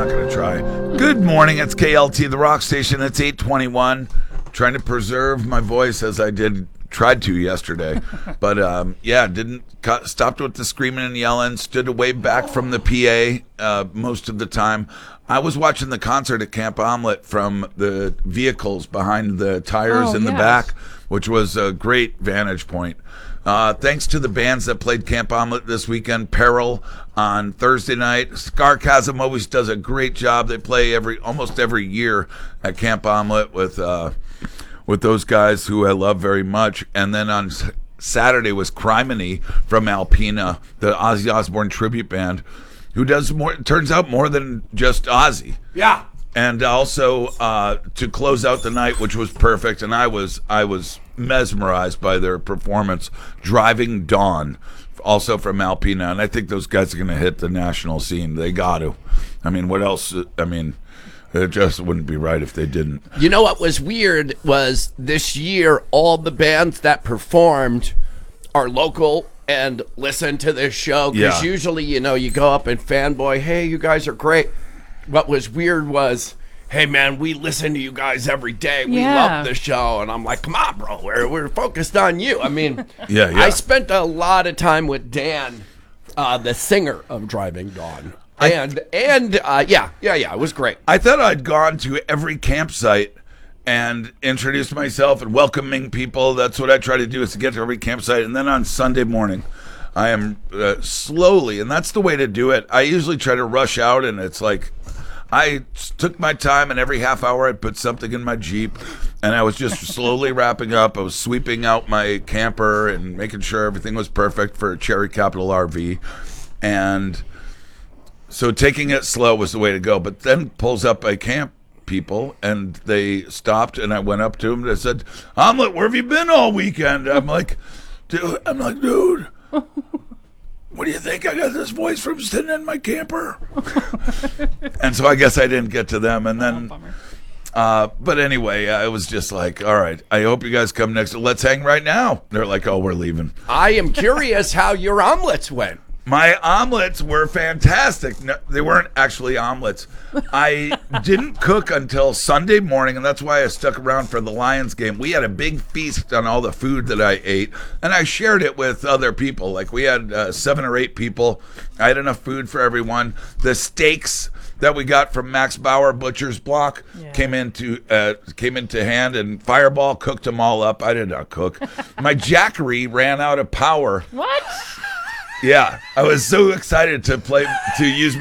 not going to try. Good morning. It's KLT, the rock station. It's 8:21. Trying to preserve my voice as I tried to yesterday. But, stopped with the screaming and yelling, stood away back from the PA most of the time. I was watching the concert at Camp Omelette from the vehicles behind the tires in the back, which was a great vantage point. Thanks to the bands that played Camp Omelette this weekend. Peril on Thursday night. Scarcasm always does a great job. They play almost every year at Camp Omelette with those guys who I love very much. And then on Saturday was Criminy from Alpena, the Ozzy Osbourne tribute band, who does more, turns out, more than just Ozzy. Yeah. And also to close out the night, which was perfect, and I was mesmerized by their performance, Driving Dawn, also from Alpena. And I think those guys are going to hit the national scene. They got to. I mean, what else? I mean, it just wouldn't be right if they didn't. You know what was weird was this year, all the bands that performed are local and listen to this show. Because usually, you go up and fanboy, hey, you guys are great. What was weird was, hey, man, we listen to you guys every day. We love the show. And I'm like, come on, bro. We're focused on you. I mean, I spent a lot of time with Dan, the singer of Driving Dawn. It was great. I thought I'd gone to every campsite and introduced myself and welcoming people. That's what I try to do, is to get to every campsite. And then on Sunday morning, I am slowly, and that's the way to do it. I usually try to rush out, and it's like, I took my time, and every half hour I'd put something in my Jeep, and I was just slowly wrapping up. I was sweeping out my camper and making sure everything was perfect for Cherry Capital RV. And so taking it slow was the way to go. But then pulls up a camp people, and they stopped, and I went up to them, and I said, Omelette, where have you been all weekend? I'm like, dude. What do you think? I got this voice from sitting in my camper. And so I guess I didn't get to them. And then, but anyway, I was just like, all right, I hope you guys come next. Let's hang right now. They're like, oh, we're leaving. I am curious how your omelets went. My omelets were fantastic. No, they weren't actually omelets. I didn't cook until Sunday morning, and that's why I stuck around for the Lions game. We had a big feast on all the food that I ate, and I shared it with other people. Like, we had 7 or 8 people. I had enough food for everyone. The steaks that we got from Max Bauer Butcher's Block came into hand, and Fireball cooked them all up. I did not cook. My Jackery ran out of power. What? Yeah, I was so excited to use